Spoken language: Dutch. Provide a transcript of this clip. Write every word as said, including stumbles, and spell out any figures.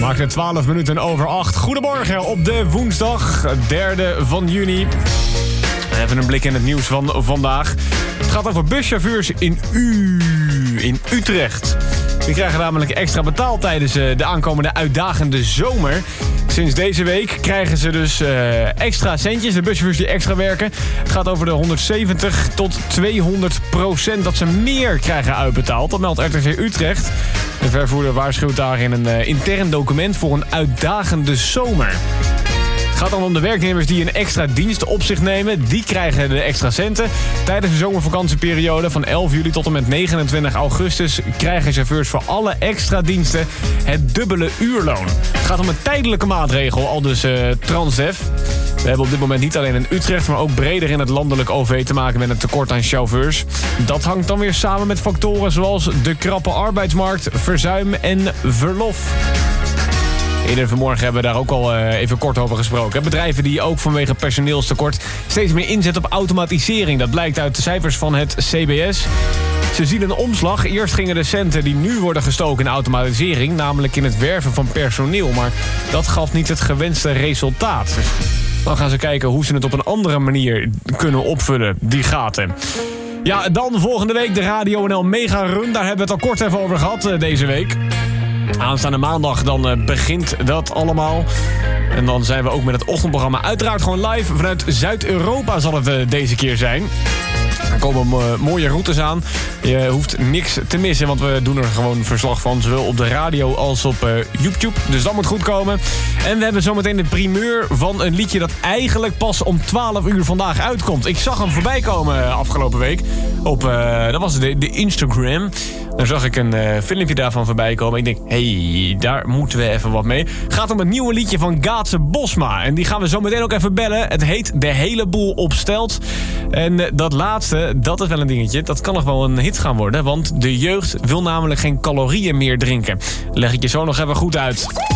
Maakt het twaalf minuten over acht. Goedemorgen op de woensdag, derde van juni. Even een blik in het nieuws van vandaag. Het gaat over buschauffeurs in U, in Utrecht. Die krijgen namelijk extra betaald tijdens de aankomende uitdagende zomer. Sinds deze week krijgen ze dus uh, extra centjes, de buschauffeurs die extra werken. Het gaat over de honderdzeventig tot tweehonderd procent dat ze meer krijgen uitbetaald. Dat meldt R T V Utrecht. De vervoerder waarschuwt daar in een uh, intern document voor een uitdagende zomer. Het gaat dan om de werknemers die een extra dienst op zich nemen. Die krijgen de extra centen. Tijdens de zomervakantieperiode van elf juli tot en met negenentwintig augustus... krijgen chauffeurs voor alle extra diensten het dubbele uurloon. Het gaat om een tijdelijke maatregel, al dus uh, Transdev. We hebben op dit moment niet alleen in Utrecht, maar ook breder in het landelijk O V te maken met een tekort aan chauffeurs. Dat hangt dan weer samen met factoren zoals de krappe arbeidsmarkt, verzuim en verlof. Eerder vanmorgen hebben we daar ook al uh, even kort over gesproken. Bedrijven die ook vanwege personeelstekort steeds meer inzetten op automatisering. Dat blijkt uit de cijfers van het C B S. Ze zien een omslag. Eerst gingen de centen die nu worden gestoken in automatisering, namelijk in het werven van personeel. Maar dat gaf niet het gewenste resultaat. Dus dan gaan ze kijken hoe ze het op een andere manier kunnen opvullen, die gaten. Ja, dan volgende week de Radio N L Mega Run. Daar hebben we het al kort even over gehad uh, deze week. Aanstaande maandag dan uh, begint dat allemaal. En dan zijn we ook met het ochtendprogramma uiteraard gewoon live. Vanuit Zuid-Europa zal het uh, deze keer zijn. Er komen uh, mooie routes aan. Je hoeft niks te missen, want we doen er gewoon verslag van. Zowel op de radio als op uh, YouTube. Dus dat moet goed komen. En we hebben zometeen de primeur van een liedje dat eigenlijk pas om twaalf uur vandaag uitkomt. Ik zag hem voorbij komen uh, afgelopen week. Op, uh, dat was de, de Instagram. Daar zag ik een uh, filmpje daarvan voorbij komen. Ik denk, hé, hey, daar moeten we even wat mee. Het gaat om het nieuwe liedje van Gaatse Bosma. En die gaan we zo meteen ook even bellen. Het heet De Hele Boel Opstelt. En uh, dat laatste, dat is wel een dingetje. Dat kan nog wel een hit gaan worden. Want de jeugd wil namelijk geen calorieën meer drinken. Leg ik je zo nog even goed uit.